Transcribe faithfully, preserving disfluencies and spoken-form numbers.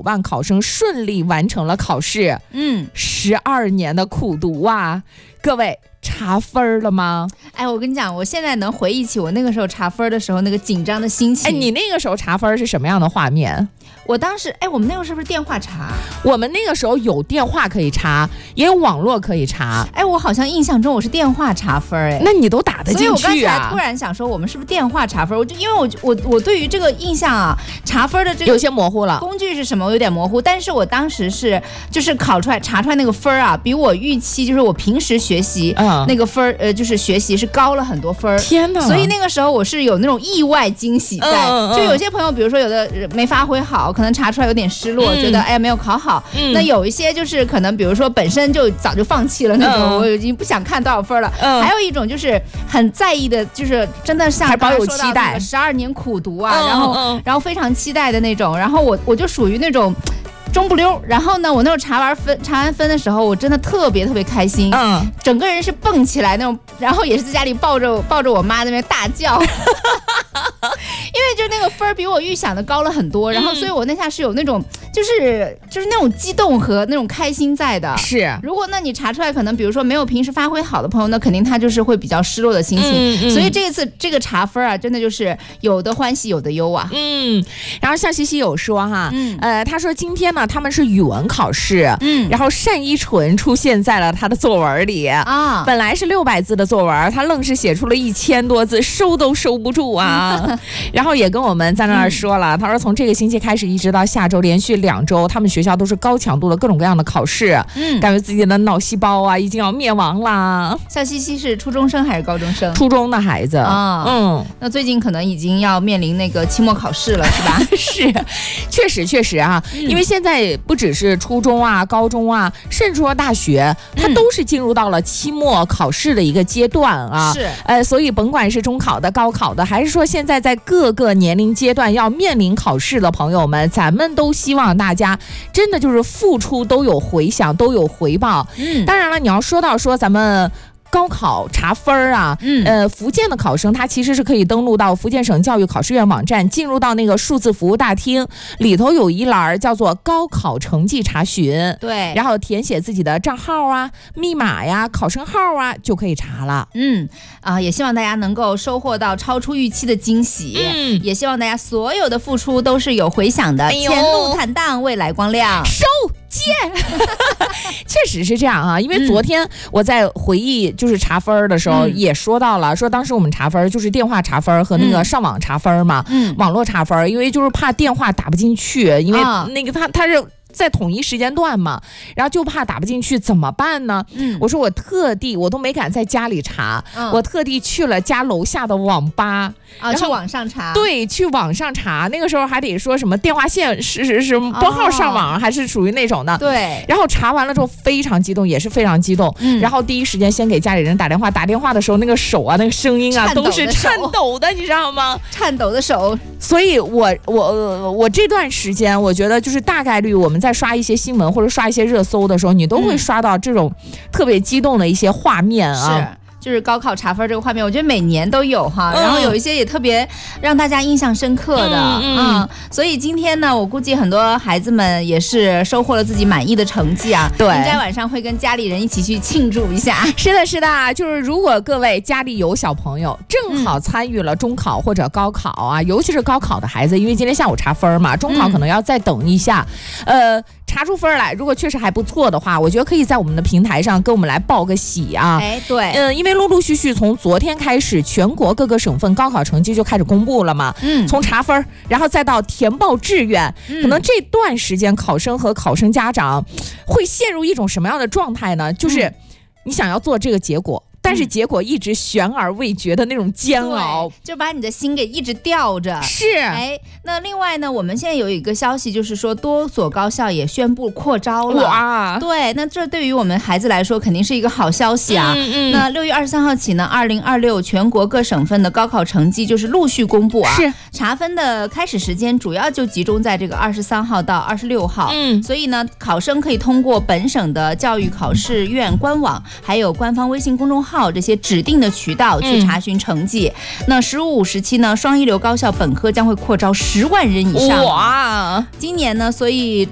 万考生顺利完成了考试。 嗯， 十二年的苦读啊，各位查分了吗？ 哎，我跟你讲，我现在能回忆起我那个时候查分的时候那个紧张的心情。 哎，你那个时候查分是什么样的画面？ 我当时，哎，我们那个时候是不是电话查？ 我们那个时候有电话可以查，也有网络可以查。 哎，我好像印象中我是电话查分，哎， 那你都打得进去啊？ 所以我刚才突然想说，我们是不是电话查分？我就因为我我我对于这个印象啊，查分的这个有些模糊了， 工具是什么我有点模糊。但是我当时是就是考出来查出来那个分啊，比我预期就是我平时学习、嗯、那个分呃就是学习是高了很多分。 天哪！ 所以那个时候我是有那种意外惊喜在，嗯嗯、就有些朋友比如说有的没发挥好，可能查出来有点失落，嗯、觉得哎呀没有考好。嗯、那有一些就是可能比如说本身就早就放弃了那种，嗯、我已经不想看多少分了。嗯、还有一种就是很在意的，就是真的像保有期待， 十二年苦读啊， 嗯、 然后、嗯、然后非常期待的那种。然后我我就属于那种中不溜，然后呢，我那时候查完分查完分的时候，我真的特别特别开心，嗯，整个人是蹦起来那种，然后也是在家里抱着抱着我妈那边大叫，因为就是那个分比我预想的高了很多，然后所以我那下是有那种就是就是那种激动和那种开心在的。 是， 如果那你查出来可能比如说没有平时发挥好的朋友，那肯定他就是会比较失落的心情。嗯嗯、所以这一次这个查分啊，真的就是有的欢喜有的忧啊。 嗯，然后像西西有说哈，嗯、呃，他说今天呢他们是语文考试，嗯，然后单依纯出现在了他的作文里啊，本来是六百字的作文，他愣是写出了一千多字，收都收不住啊。然后也跟我们在那儿说了，嗯、他说从这个星期开始一直到下周连续两周，他们学校都是高强度的各种各样的考试，嗯，感觉自己的脑细胞啊已经要灭亡啦。 像西西是初中生还是高中生？ 初中的孩子啊，嗯， 那最近可能已经要面临那个期末考试了，是吧？ 是，确实确实啊，嗯、因为现在不只是初中啊、高中啊，甚至说大学，它都是进入到了期末考试的一个阶段啊。 是， 呃，所以甭管是中考的、高考的，还是说现在在各个年龄阶段要面临考试的朋友们，咱们都希望大家真的就是付出都有回响，都有回报。嗯，当然了，你要说到说咱们高考查分啊，嗯，呃，福建的考生他其实是可以登录到福建省教育考试院网站，进入到那个数字服务大厅，里头有一栏叫做高考成绩查询， 对， 然后填写自己的账号啊、密码呀、考生号啊，就可以查了。 嗯，啊、呃，也希望大家能够收获到超出预期的惊喜，嗯，也希望大家所有的付出都是有回响的，哎、前路坦荡，未来光亮。 收。见确实是这样啊，因为昨天我在回忆就是查分的时候也说到了，嗯、说当时我们查分就是电话查分和那个上网查分嘛，嗯，网络查分，因为就是怕电话打不进去，因为那个他他是在统一时间段嘛，然后就怕打不进去怎么办呢？嗯，我说我特地我都没敢在家里查，嗯、我特地去了家楼下的网吧啊，去网上查。 对，去网上查，那个时候还得说什么电话线是是是拨号上网，哦、还是属于那种的。 对， 然后查完了之后非常激动，也是非常激动。嗯，然后第一时间先给家里人打电话，打电话的时候那个手啊，那个声音啊都是颤抖的，你知道吗？ 颤抖的手。 所以我我我这段时间我觉得就是大概率我们在刷一些新闻或者刷一些热搜的时候，你都会刷到这种特别激动的一些画面啊。 是。就是高考查分这个画面，我觉得每年都有哈，嗯、然后有一些也特别让大家印象深刻的，嗯，嗯嗯所以今天呢，我估计很多孩子们也是收获了自己满意的成绩啊， 对， 应该晚上会跟家里人一起去庆祝一下。 是的，是的，就是如果各位家里有小朋友，正好参与了中考或者高考啊，嗯、尤其是高考的孩子，因为今天下午查分嘛，中考可能要再等一下，嗯、呃。查出分来，如果确实还不错的话，我觉得可以在我们的平台上跟我们来报个喜啊！ 哎，对， 嗯，因为陆陆续续从昨天开始，全国各个省份高考成绩就开始公布了嘛。嗯，从查分，然后再到填报志愿，嗯、可能这段时间考生和考生家长会陷入一种什么样的状态呢？就是你想要做这个结果。但是结果一直悬而未决的那种煎熬， 就把你的心给一直吊着。 是， 哎，那另外呢，我们现在有一个消息，就是说多所高校也宣布扩招了。 哇， 对，那这对于我们孩子来说肯定是一个好消息啊。嗯嗯、那六月二十三号起呢，二零二六全国各省份的高考成绩就是陆续公布啊。 是， 查分的开始时间主要就集中在这个二十三号到二十六号。嗯，所以呢，考生可以通过本省的教育考试院官网，还有官方微信公众号。这些指定的渠道去查询成绩。嗯、那十五五时期呢，双一流高校本科将会扩招十万人以上。 哇！ 今年呢，所以